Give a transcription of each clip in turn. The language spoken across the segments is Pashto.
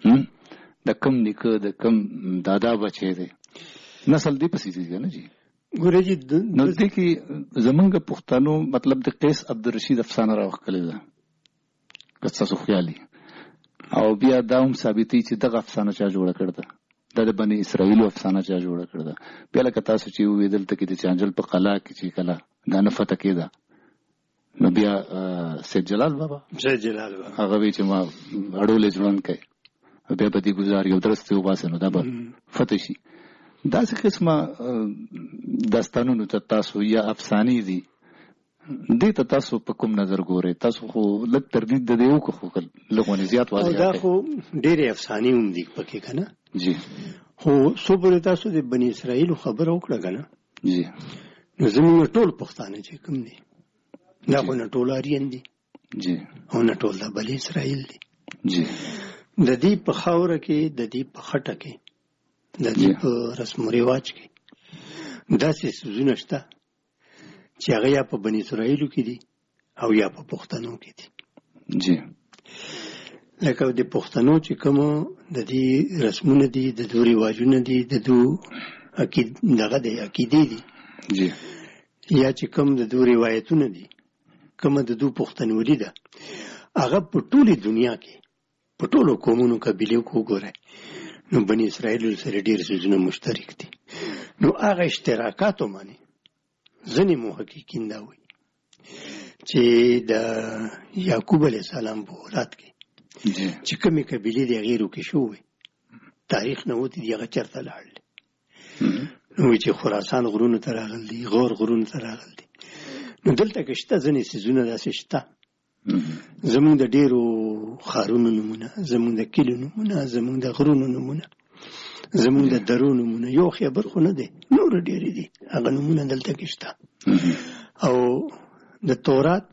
د کم نیکه د کم دادا بچی دی نسل دی پسې دی نه جی ګوره جی نو دې کې زمونږ پښتنو مطلب د قیس عبدالرشید افسانه راوښکلې ده که ستاسو خیالي او بیا دا هم ثابتوي چې دغه افسانه چا جوړه کړې ده دا د بني اسرائیلو افسانه چا جوړه کړې ده بیا لکه تاسو چې وویل دلته کې د چانجل په قلعه کې چې کله دا نه فتح کېده نو بیا سید جلال بابا هغه وی چې ما اړولې ځوان کوي بیا به دې ګزار یو درسته وباسه نو دا به فتح شي داسې قسمه داستانونو ته تاسو یا افسانې دي دې ته تاسو په کوم نظر ګورئ تاسو خو لږ تردید د دې وکړو خو لږونه زیات واضح دا خو ډېرې افسانې هم دي پکې که نه جی خو څو پورې تاسو د بني اسرائیلو خبره وکړه که نه جی نو زموږ ټول پښتانه چې کوم دي دا خو نه ټول آریان دي جی او نه ټول د بني اسرائیل دي جی د دې په خاوره کې د دې په خټه کې د دې په رسم و رواج کې داسې څیزونه شته چې هغه یا په بني اسرائیلو کې دي او یا په پښتنو کې دي جی لکه د پښتنو چې کوم د دې رسمونه دي د دوی رواجونه دي د دوی دغه د عقیدې دي جی یا چې کوم د دوی روایتونه دي کوم د دوی پښتنولي ده هغه په ټولې دنیا کې په ټولو قومونو قبیلو کې وګورئ نو بني اسرائیل سره ډېر څیزونه مشترک دي نو هغه اشتراکاتو باندې ځینې محققین دا وایي چې د یعقوب علیه السلام په اولاد کې چې کومې قبیلې د هغې روکې شوې تاریخ نه وتی دي هغه چېرته لاړل نو وایي چې خراسان غرونو ته راغل دي غور غرونو ته راغل دي نو دلته کې شته ځینې څیزونه داسې شته زمونږ د ډېرو ښارونو نومونه زمونږ د کلیو نومونه زمونږ د غرونو نومونه زمونږ د درو نومونه یو خبر خو نه دی نور ډېرې دي هغه نومونه دلته کې شته او د تورات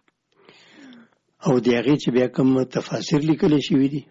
او د هغې چې بیا کوم تفاسیر لیکلی شوي دي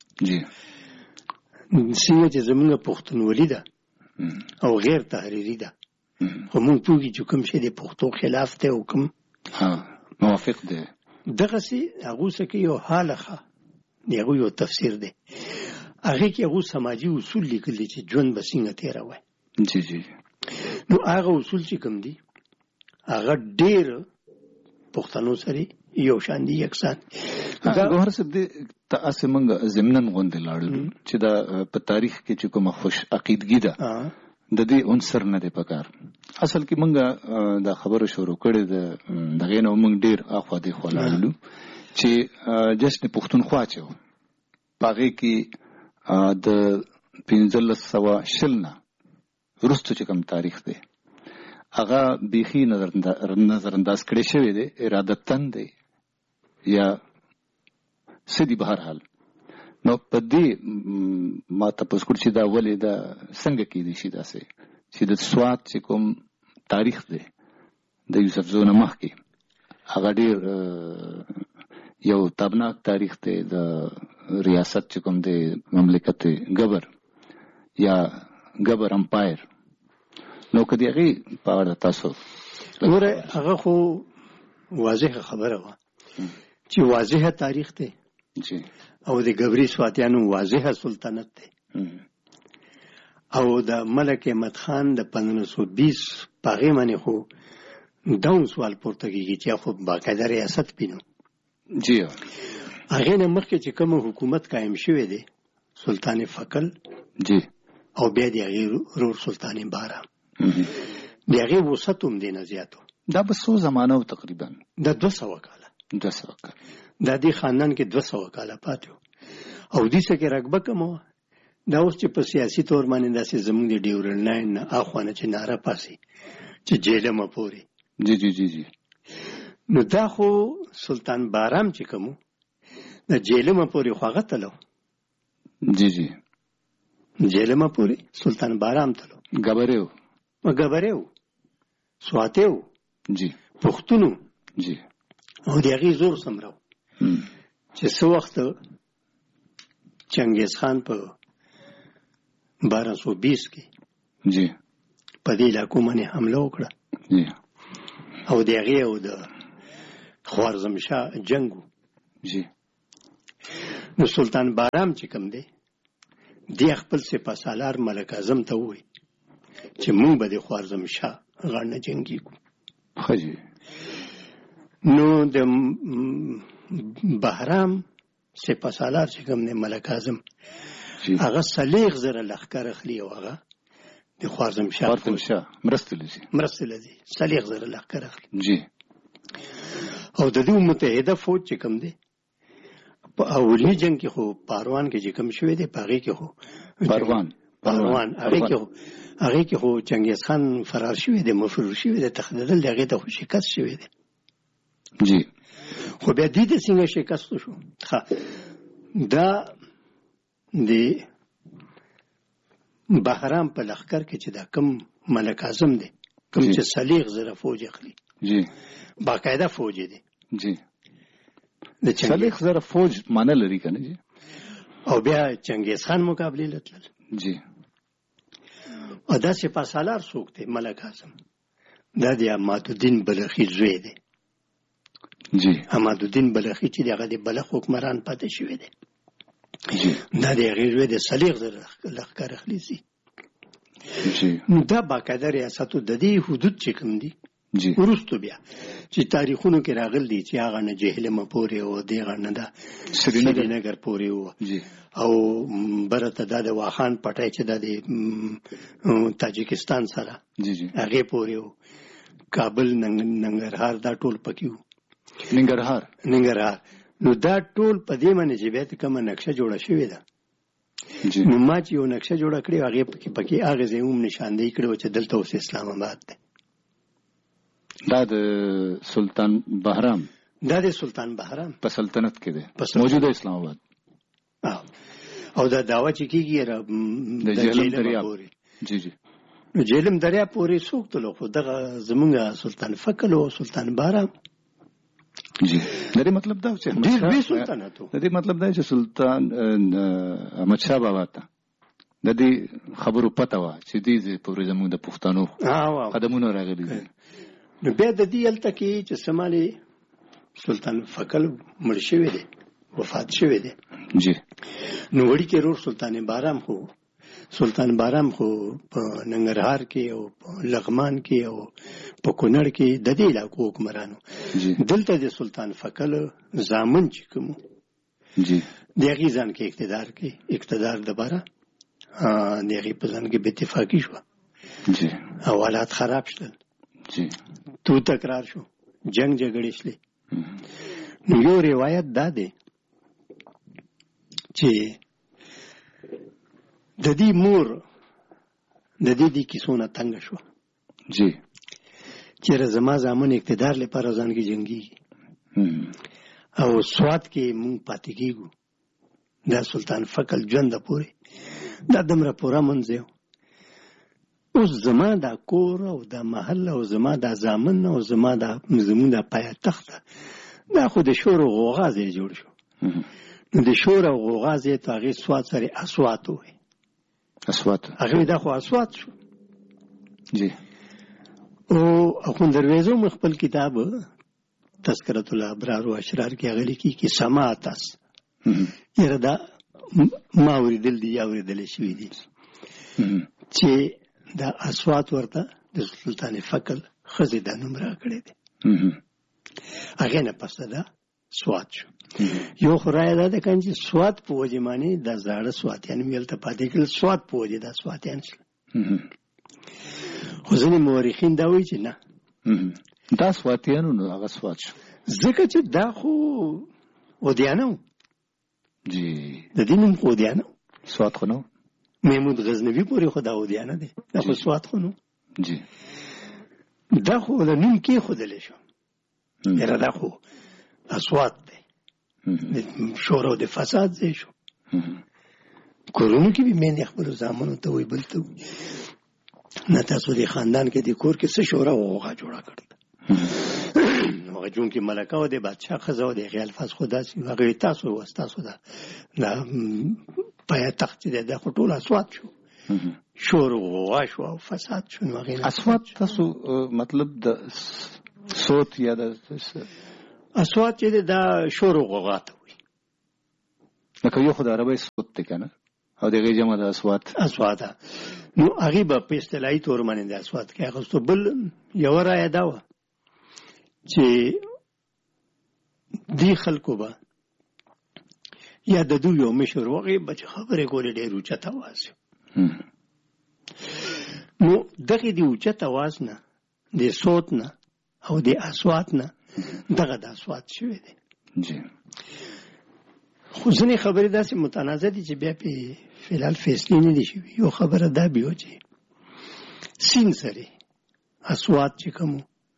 څنګه چې زمونږ پښتونولي ده او غیر تحریري ده خو مونږ پوهېږي چې کوم شی د پښتو خلاف دی او کوم موافق دی دغسې هغو څه کې یو حالخه د هغو یو تفسیر دی هغې کې هغو سماجي اصول لیکل دي چې ژوند به څنګه تېروئ جی جی نو هغه اصول چې کوم دي هغه ډېر پښتنو سره یو شان دي یکسان ګوهر صاحب دې ته هسې موږ ضمناً غوندې لاړو چې دا په تاریخ کې چې کومه خوش عقیدګي ده د دې عنصر نه دی پکار اصل کې موږ دا خبره شروع کړې ده دغې نه موږ ډېر اخوا دېخوا لاړلو چې جشن پښتونخوا چې و په هغې کې د 1520 نه وروسته چې کوم تاریخ دی هغه بیخي نظرانداز کړی شوی دی ارادتن دی یا سدي بهر حال نو په دې ما تاسو کوم چې دا ولې دا څنګه کېدی شي داسې چې د سوات چې کوم تاریخ دی د یوسف زو نه مخکې هغه ډېر یو تابناک تاریخ دی د ریاست چې کوم دی مملکت ګبر یا ګبر امپایر نو که د هغې په اړه تاسو ګوره هغه خو واضحه خبره وه چې واضحه تاریخ دی او د ګبري سواتیانو واضحه سلطنت دی او د ملک احمد خان د 1520 په هغې باندې خو دا هم سوال پورته کېږي چې خو باقاعده ریاست پینو جی هغې نه مخکې چې کوم حکومت قایم شوی دی سلطان فقل جی او بیا د هغې رور سلطان بارام د هغې وسط هم دی نه زیاتو دا به څو زمانه و تقریبا د 200 کاله دا دې خاندان کې 200 کاله پاتې و او دې څه کې رقبه کمه وه دا اوس چې په سیاسي طور باندې داسې زموږ د ډیورنډ لاین نه اخوا نه چې ناره پاسي چې جیلمه پورې جی جی جی جی نو دا خو سلطان بارام چې کوم د جیلمه پورې خو هغه تلو جی جی جیلمه پورې سلطان بارام تلو ګبریو سواتیو جی پښتونو جی او د هغې زور څومره چې څه وخت چنګیز خان په 1220 کې جی په دې علاقو باندې حمله وکړه جی او د هغې او د خوارزمشاه جنګ جی نو سلطان بهرام چې کوم دی دی خپل سپه سالار ملک اعظم ته ووایي چې موږ به د خوارزم شاه غاړه جنګېږو. خجی نو د بهرام سپه سالار چې کوم دی ملک اعظم هغه 40,000 لښکر اخلي او هغه د خوارزم شاه مرسته لذي 40,000 لښکر اخلي جی. او د دوی متحده فوج چې کوم دی په اولي جنگ کې خو پاروان کې چې کوم شوی دی په هغې کې خو پاروان هغې کې خو چنګیز خان فرار شوی دی، مفرور شوی دی، تښتېدل دی، هغې ته خو شکست شوی دی جی. خو بیا دې ته څنګه شکست شو؟ دا د بهرام په لښکر کې چې دا کم ملک اعظم دی کوم چې 40,000 فوج اخلي جی باقاعده فوج دی جی. د 40,000 فوج معنی لري کنه جی. او بیا چنګیز خان مقابله لتل جی. او دا سپه سالار څوک دی؟ ملک اعظم. دا د عمادالدین بلخي زوی دی جی. عمادالدین بلخي چې دغه د بلخ حکمران پاتې شوی دی جی. دا د هغې زوی د 40,000 لښکر اخلي سي جی. نو دا باقاعده ریاستو د دې حدود چې کوم دي جی. وروستو بیا چې تاریخونو کې راغل دي چې هغه نه جهلم پورې او دغه نه ده سرینگر پورې و جی. او برته دا د واخان پټای چې د تاجکستان سره جی جی هغه پورې و کابل ننګرهار دا ټول پکې و ننګرهار نو دا ټول په دې باندې چې بیا کومه نقشه جوړه شوې ده جی. نو ما چې یو نقشه جوړه کړې هغه پکې هغه ځای هم نشاندهي کړو چې دلته اوس اسلام آباد دی. دا د سلطان بهرام په سلطنت کې دی موجوده اسلام آباد. او دا دعوه چې کیږي د جهلم دریاب جی جی. نو جهلم دریاب پورې څوک تلو خو دغه زمونږ سلطان فکل او سلطان بهرام جی. د دې مطلب دا چې ډېر لوی سلطنت و. د دې مطلب دا چې سلطان احمد شاه بابا ته د دې خبرو پته وه چې دې پورې زموږ د پښتنو قدمونه راغلي دي. نو بیا د دې هلته کې چې سمالي سلطان فکل مړ شوی دی وفات شوی دی جی. نو وړي کې رور سلطان بهرام خو په ننګرهار کې او په لغمان کې او په کونړ کې د دې علاقو حکمرانو دلته د سلطان فکل زامن چې کوم جی د هغې ځان کې اقتدار دبره د هغې په ځان کې بې اتفاقي شوه جی. او حالات خراب شول جی. تو تکرار شو جنگ جګړې شلې. نو یو روایت دا دی چې د دې مور د دې کیسو نه تنګ شو جی. چې زما زامن اقتدار لپاره ځان کې جنګيږي او سوات کې مونږ پاتې کېږو. دا سلطان فکل ژوند پورې دا دمره پوره منځه اوس زما دا کور او دا محل او زما دا زامن او زما دا زمون دا پایتخت دا خو د شور او غوغا ځای جوړ شو. نو د شور او غوغا ځای ته هغې سوات سره اصوات وایي. هغه دا خو اصوات شو جی. او اخوند درویزو خپل کتاب تذکرة الابرار و اشرار کې هغه لیکي چې سماعت اس یره دا ما اوریدل دي یا اوریدل شوي دي چې دا اصوات ورته د سلطان فکل ښځې دا نوم راکړی دی. هغې نه پس دا سوات شو. یو خو رایه دا ده کنه چې سوات په وجې باندې دا زاړه سواتیان مې هلته پاتې کړل سوات په وجې دا سواتیان شول. خو ځینې مورخین دا وایي چې نه دا سواتیانو نو هغه سوات شو ځکه چې دا خو اودیانه و جی. د دې نوم خو اودیانه و سوات خو نو محمود غزنوي پورې خو دا اودیانه دی دا خو سوات خو نو جی. دا خو د نوم کې ښودلی شو یاره دا خو اصوات دی شور او د فساد ځای شو. کورونو کې به میندې خپلو زامنو ته وایي بل ته وایي نه تاسو د خاندان کې د کور کې څه شوره او غوغا جوړه کړې ده. هغه جون کې ملکه او د بادشاه ښځه او د هغې الفاظ خو داسې هغې تاسو ستاسو دا پایتخت چې دی دا خو ټول اصوات شو شور او غوغا شو او فساد شو. نو هغې اصوات تاسو مطلب د صوت یا د اصوات چې دا شور او غوغا ته وایي لکه یو خو د عربی صوت دی که نه، او دغې جمع د اصوات. نو هغې به په اصطلاحي طور باندې د اصوات کې اخیستو. بل یوه رایه دا وه چې دې خلکو به یا د دوی یو مشر و، هغې به چې خبرې کولې ډېر اوچت اواز و. نو دغې د اوچت اواز نه، د صوت نه او د اصوات نه دغه د اصوات شوی دی. خو ځینې خبرې داسې متنازع دي چې بیا پې فی الحال فیصلې نه دي شوي. یو خبره دا بیا و چې سین سره اصوات چې کوم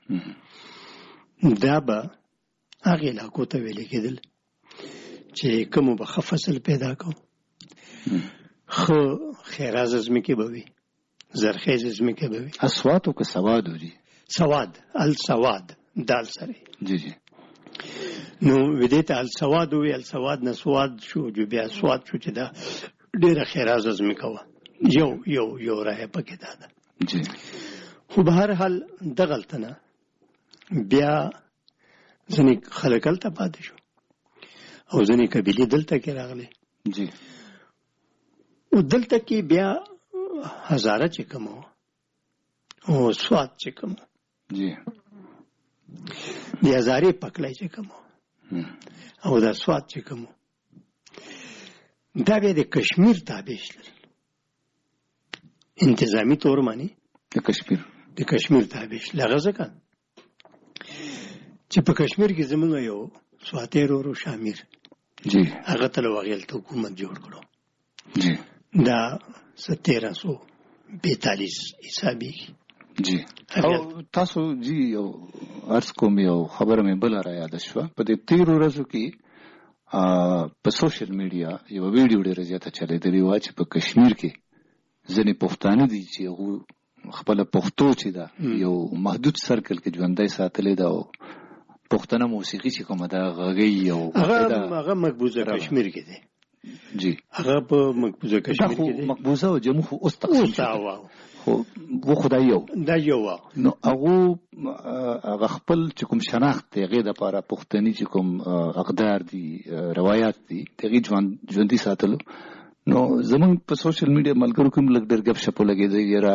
دا به هغې علاقو ته ویلې کېدل چې کومو به ښه فصل پیدا کوو، ښه خیرازه ځمکې به وي، زرخیزه ځمکې به وي. اصواتو که سوادو دي؟ سواد، السواد دال سره. جی جی. نو ودې ته السواد وي، السواد نه سواد شو، جو بیا سواد شو چې دا ډېره خیرازه ځمکه وه. یو رایه پکې دا ده. جی. خو به هر حال دغلته نه بیا ځینې خلک هلته پاتې شو او ځینې قبیلې دلته کې راغلې. جی. او دلته کې بیا هزاره چې کوم وه او سواد چې کوم وه، جی، د هزارې پکلی چې کوم وه او د سواد چې کوم وه، دا بیا د کشمیر تابع شول. انتظامی طور باندې د کشمیر تابع شول. هغه ځکه چې په کشمیر کې زموږ یو سواتي ورور شامیر، جی، هغه تل هغې حکومت جوړ کړو. جی. دا 1342 حسابي. جی. او تاسو جی یو عرض کوم یو خبره مې بله را یاده شوه. په دې تېرو ورځو کې په سوشل میډیا یوه ویډیو ډېره زیاته چلېدلې وه چې په کشمیر کې ځینې پښتانه دي چې هغوی خپله پښتو چې ده یو محدود سرکل کې ژوندی ساتلې ده او پښتنه موسیقي چې کومه ده غږوي او هغه مقبوضه کشمیر کې دی. جی. هغه په مقبوضه کشمیر کې دی. مقبوضه او جمهور خو اوس تقسیم شوه، خو و خو دا یو نو هغه خپل چې کوم شناخت دی هغې دپاره پښتني چې کوم اقدار دي، روایات دي، د هغې ژوندي ساتلو. نو زمونږ په سوشل میډیا ملګرو کې هم لږ ډېر ګپ شپ ولګېده، یاره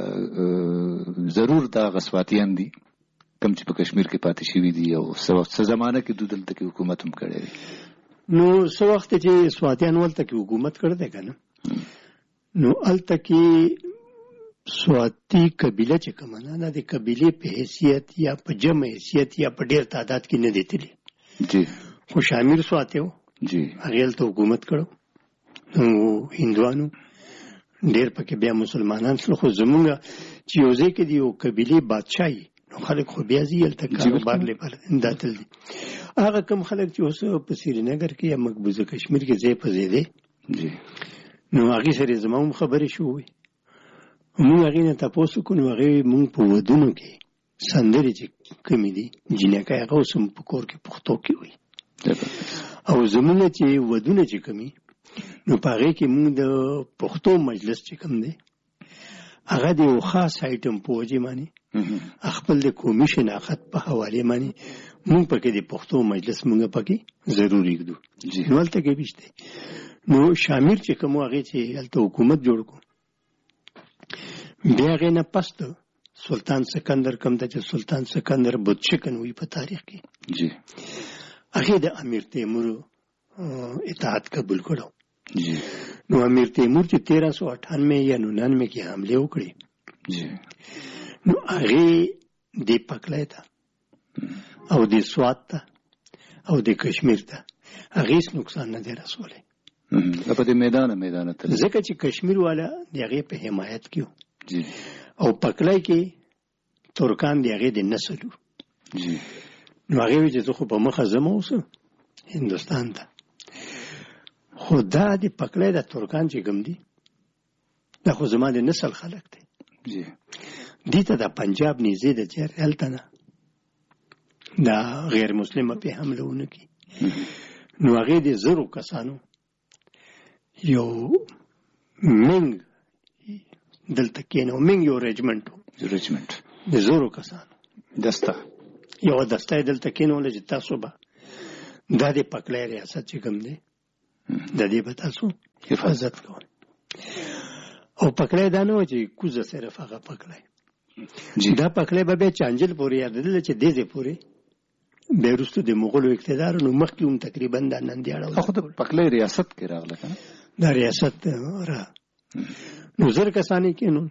ضرور دا غسواتیان دي کوم چې په کشمیر کې پاتې شوي دي او څه زمانه کې دوی دلته کې حکومت هم کړی دی. نو څه وخت چې سواتیان ولته کې حکومت کړی دی که نه، نو هلته کې سواتي قبیله چې کومه ده، دا د قبیلې په حیثیت یا په جمع حیثیت یا په ډېر تعداد کې نه دی تللی. جی. خو شامیر سواتي و، جی، هغې هلته حکومت کړو. نو هندوانو ډېر پکې بیا مسلمانان شول. خو زمونږ چې یو ځای کې دی یو قبیلې بادشاهي، نو خلک خو بیا ځي هلته کاروبار لپاره دا تل دي. هغه کم خلک چې اوس په سرینګر کې یا مقبوضه کشمیر کې ځای په ځای دی، نو هغې سره زما هم خبرې شوې. مونږ هغې نه تپوس وکړو، نو هغې مونږ په ودونو کې سندرې چې کمې دي جینکۍ هغه اوس هم په کور کې پښتو کې وي. او زمونږ چې ودونه چې کمې نو په هغې کې مونږ د پښتو مجلس چې کوم دی هغه د یو خاص آیټم په وجې باندې خپل د قومي شناخت په حوالې باندې مونږ پکې د پښتو مجلس مونږ پکې ضرور ایږدو. نو هلته کې بیشته نو شامیر چې کوم هغې چې هلته حکومت جوړ کړو، بیا هغې نه پس د سلطان سکندر کوم ته چې سلطان سکندر بودشکن وي په تاریخ کې، هغې د امیر تیمور اطاعت قبول کړو. نو امیر تیمور چې 1398 یا 99 کې حمله وکړي، نو هغې دې پکلی ته او دې سوات ته او دې کشمیر ته هغې هېڅ نقصان نه دی رسولی. په دې میدانه تللی، ځکه چې کشمیر والا د هغې په حمایت کې او پکلی کې ترکان د هغې د نسل وو. نو هغې وایي چې زه خو په مخه ځم اوس هندوستان ته، خو دا د پکلی د ترکان چې کوم دي دا خو زما د نسل خلک دی. دې ته د پنجاب نیزې د چېر هلته نه دا غیر مسلمه پې حمله ونه کړي. نو هغې د 1000 کسانو یو منګ دلته کېنو، منګ یو رجمنټ و، د 1000 کسانو دسته، یوه دسته یې دلته کېنوله چې تاسو به دا د پکلی ریاست چې کوم دی د دې به تاسو حفاظت کوئ. او پکړی دا نه و چې کوزه صرف هغه پکړی دا پکړی به بیا چانجل پورې یادېدل چې دیزې پورې بیا وروسته د مغولو اقتدار نو مخکې هم تقریبا دا نندیاړه خو د پکړی ریاست کې راغله که نه دا ریاست را نو زر کسانې کېنول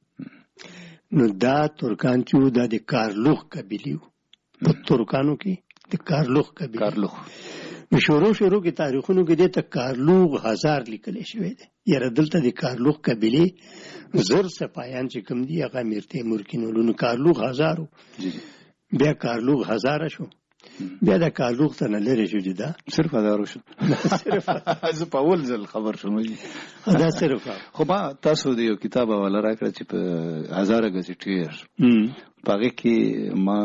نو دا ترکان چې وو دا د کارلوخ قبیلې وو په ترکانو کې د کارلوخ قبیلې کارلوخ نو شروع کې تاریخونو کې دې ته کارلوغ هزار لیکل شوی دی یاره دلته د کارلوغ قبیلې زر سپایان چې کوم دي هغه امیر تیمور کینولو نو کارلوغ هزارو بیا کارلوغ هزاره شو بیا د کارلوغ ته نه لرې شو دا صرف هزارو شو صرف زه په اول ځل خبر شوم دا صرف خو ما تاسو د یو کتاب حواله راکړه چې په هزاره غزې ټیر په هغې کې ما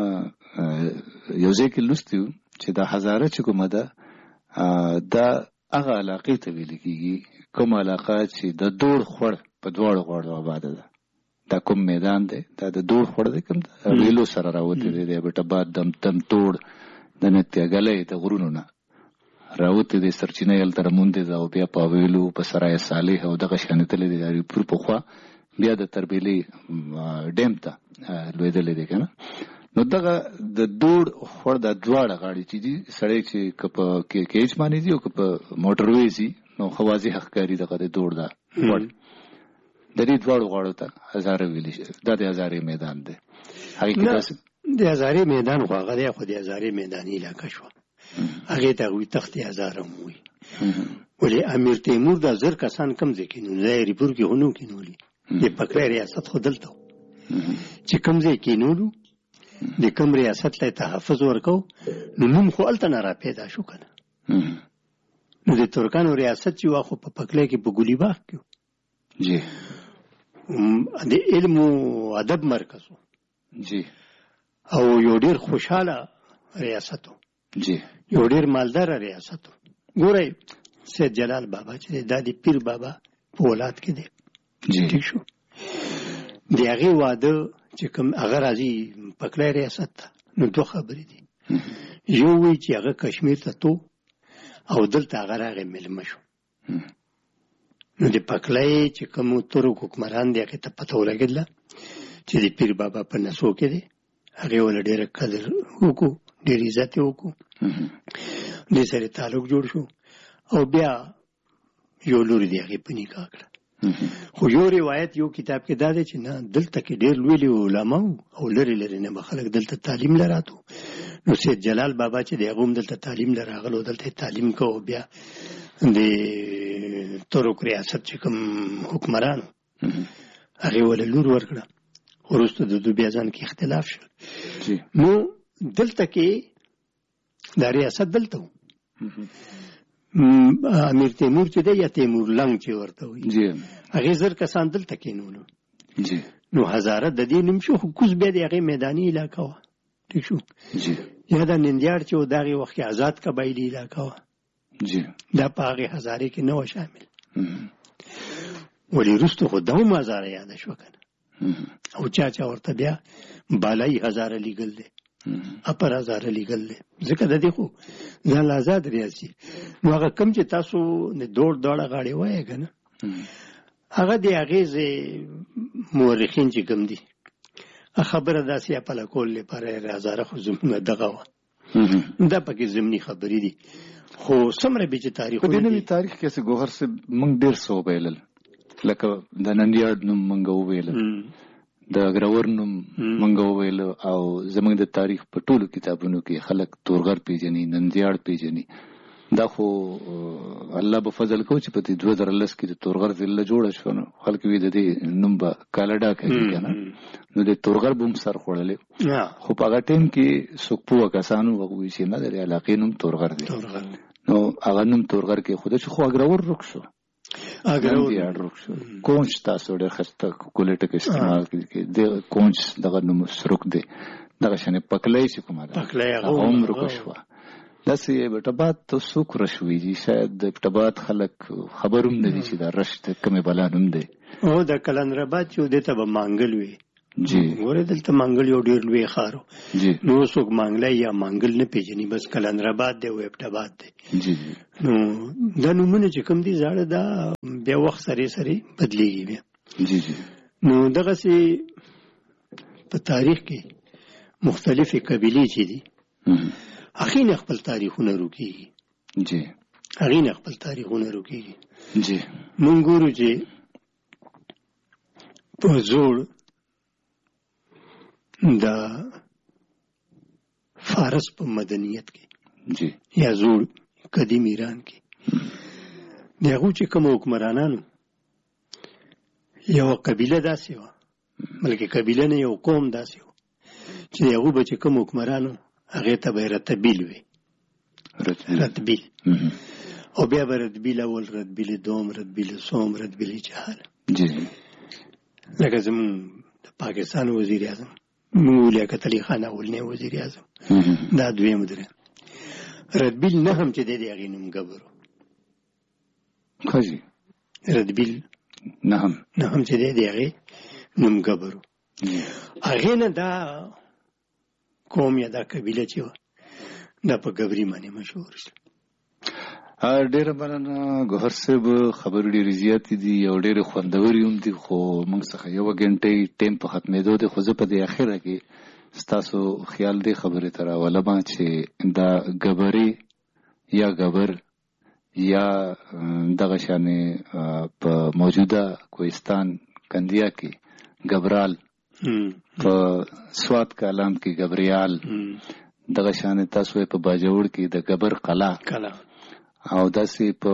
یو ځای کې لوستي وو چې دا هزاره چې کومه ده دا هغه علاقې ته ویل کېږي کوم علاقه چې د دوړ خوړ په دواړو غاړو آباده ده دا کوم میدان دی دا د دوړ خوړ دی کوم ویلو سره راوتی دی د بټباد دم توړ د نتیګلې د غرونو نه راوتی دی سرچینه هلته راموندې ده او بیا په ویلو په سرای صالح او دغه شانې تللی دی پور پخوا بیا د تربیلې ډیم ته لوېدلی دی که نه نو دغه د دوړ خوړ د دواړه غاړې چې دي سړی چې که په کیج باندې دي او که په موټر ویز دي نو خو واضح ښکاري دغه د دوړ دا خوړ د دې دواړو غاړو ته هزاره ویلي دا د هزارې میدان دی هغې کې داسې د هزارې میدان خو هغه دی خو د هزارې میداني علاقه شوه هغې ته هغوی تختې هزاره هم وایي ولې امیر تیمور دا زر کسان کم ځای کېنولي دا ریپور کې هنو کېنولي د پکړی ریاست خو دلته و چې کم ځای کېنولو د کوم ریاست له تحفظ ورکو نو نوم خو هلته نه را پیدا شو که نه نو د ترکانو ریاست چې وا خو په پکړی کې په ګلي باغ کې جی د علم او ادب مرکز جی او یو ډېر خوشحاله ریاست جی یو ډېر مالدار ریاست ګورئ سید جلال بابا چې دا د پیر بابا په اولاد کې دی ټیک شو د هغې واده چې کوم هغه راځي پکړی ریاست ته نو دوه خبرې دي یو وایي چې هغه کشمیر ته تو او دلته هغه راغی میلمه شو نو د پکړی چې کوم ترک حکمران دی هغې ته پته ولګېدله چې د پیر بابا په نسو کې دی هغې وله ډېره قدر وکړو ډېر عزت یې وکړو دې سره تعلق جوړ شو او بیا یو لور دی هغې په نکاح کړه خو یو روایت یو کتاب کې دا دی چې نه دلته کې ډېر لوی علما او لرې لرې نه به خلک دلته تعلیم لراتو نو سید جلال بابا چې دی هغه هم دلته تعلیم لراغلو دلته تعلیم کو بیا د ترک ریاست چې کوم حکمرانو هغې وله لور ورکړه وروسته د دوی بیا ځان کې اختلاف شو نو دلته کې دا ریاست دلته و امیر تیمور چې دی یا تیمور لنګ چې ورته وایي هغې زر کسان دلته کېنولو نو هزاره د دې نوم شو خو کوز بیا د هغې میداني علاقه وه ټیک شو یا دا نندیاړ چې و د هغې وخت کې آزاد قبایلي علاقه وه دا په هغې هزارې کې نه وه شامل ولې وروسته خو دا هم هزاره یاده شوه که نه او چا ورته بیا بالایي هزاره لیږل دی اپر هزاره لیږل دی ځکه د دې خو ځان آزاد ریاست نو هغه کوم چې تاسو د دوړ دواړه غاړې وایې که نه هغه د هغې مورخین چې کوم دي خبره داسې اپله کول لپاره هزاره خو زموږ دغه وه دا پکې ضمني خبرې دي خو څومره به چې تاریخونه په دې نوي تاریخ کې چې ګوهر صاحب موږ ډېر څه وبایلل لکه د نندیاړ نوم موږ وویلل د اګرور نوم موږ وویل او زموږ د تاریخ په ټولو کتابونو کې خلک تورغر پیژني نندیاړ پیژني دا خو الله به فضل کو چې په 2010 کې د تورغر ضلع جوړه شو نو خلک وی د دې نوم به کالډا کوي کنه نو د تورغر بوم سر خوړلې خو په هغه ټیم کې سوکپو کسانو وګوي چې نه د علاقې نوم تورغر دی نو هغه نوم تورغر کې خود چې خو اګرور رک شو اګرور رک شو کونج تاسو ډېر خسته کولیټک استعمال کوي د کونج دغه نوم سرک دی دغه شنه پکلې چې کومه ده پکلې هغه عمر کو شو داسې بټبات ته څوک رشوي دي شاید د بټبات خلک خبروم نه دي چې دا رشت کومه بلا نوم دی او د کلندرباد چې دته به مانګل وي جی ګوره دلته منګل یو ډیر لوی ښار جی نو څوک منګلی یا منګل نه پیژني، بس کلندرآباد دی او ایبټ دی. جی نو دا نومونه چې کوم دي زاړه دا بیا وخت سره سره بدلیږي بیا. جی جی نو دغسې په تاریخ کې مختلفې قبیلې چې دي هغې نه خپل تاریخونه روکېږي. جی هغې نه خپل تاریخونه روکېږي. جی مونږ ګورو چې په زوړ د فارس په مدنیت کې جی یا زوړ قدیم ایران کې د هغو چې کوم حکمرانانو یوه قبیله داسې وه، بلکې قبیله نه یو قوم داسې و چې د هغو به چې کوم حکمرانو هغې ته به یې رتبیل وي، رتبیل، او بیا به رتبیل اول، رتبیل دوم، رتبیل سوم، رتبیل جهال. جی لکه زمون د پاکستان وزیر اعظم لیاقت علي خان اولنی وزیر اعظم دا دویم درې رتبیل نه هم چې دی د هغې نوم ګبر و. ښه جي رتبیل نه هم چې دی د هغې نوم ګبر و. هغې نه دا قوم یا دا قبیله چې وه دا په ګبري باندې مشهور شو. ډیره مننه ګوهر صاحب، خبرې ډېرې زیاتې دي او ډېرې خوندورې هم دي، خو موږ څخه یوه ګنټۍ ټایم په ختمېدو دی. خو زه په دې اخره کې ستاسو خیال دې خبرې ته راولم چې دا ګبرې یا ګبر یا دغه شانې په موجوده کوهستان کندیا کې ګبرال، په سوات کالام کې ګبریال، دغه شانې تاسو په باجوړ کې د ګبر قلعه او داسې په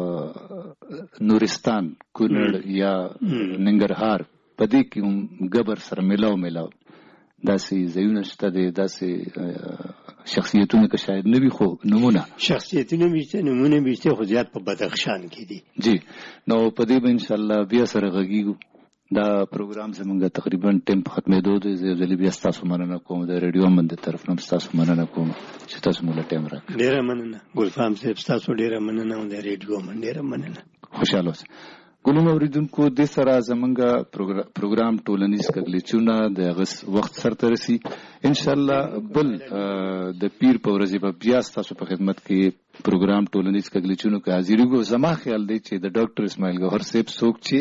نورستان، کونړ یا ننګرهار په دې کې هم ګبر سره ملاو داسې ځایونه شته دي، داسې شخصیتونه که شاید نه وي خو نمونه شخصیتونه وي، نمونه وي، خو زیات په بدخشان کې دي. جی نو په دې به انشاءالله بیا سره غږیږو. دا پروګرام زمونږ تقریبا ټایم په ختمېدو دی. زه یو ځلې بیا ستاسو مننه کوم، د ریډیو امن د طرف نه ستاسو مننه کوم چې تاسو موږ له ټایم راکړئ. ډېره مننه ګلفام صاحب، ستاسو ډېره مننه او د ریډیو امن ډېره مننه. خوشحاله اوسئ. ګلونو اورېدونکو، دې سره زمونږ پروګرام ټولنیز کږلېچونه د هغه وخت سرته رسي. انشاءالله بل د پیر په ورځې به بیا ستاسو په خدمت کې پروګرام ټولنیز کږلېچونو کې حاضرېږو. زما خیال دی چې د ډاکټر اسماعیل ګوهر صاحب څوک چې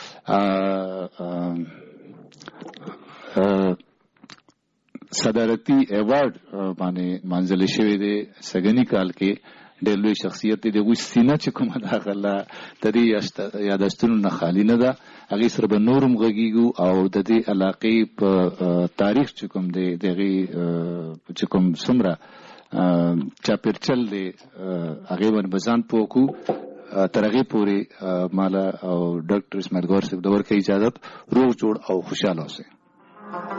صدارتي ایوارډ باندې منځلې شوی دی سږني کال کې، ډېر لوی شخصیت دی. د هغوی سینه چې کومه ده هغه د دې یاداشتونو نه خالي نه ده. هغې سره به نور هم غږېږو او د دې علاقې په تاریخ چې کوم دی، د هغې چې کوم څومره چاپېرچل دی هغې باندې به ځان پوه کړو. تر هغې پورې ماله او ډاکټر اسماعیل ګوهر صاحب د ورکړې اجازت، روغ جوړ او خوشحاله اوسئ.